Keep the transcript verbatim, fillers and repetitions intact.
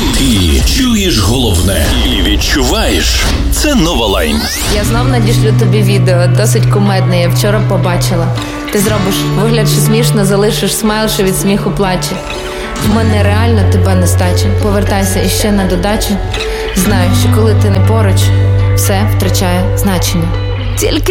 Ти чуєш головне і відчуваєш. Це Новалайн. Я знов надішлю тобі відео, досить кумедне, я вчора побачила. Ти зробиш вигляд, що смішно, залишиш смайл, що від сміху плаче. В мене реально тебе нестача. Повертайся іще на додачу. Знаю, що коли ти не поруч, все втрачає значення. Тільки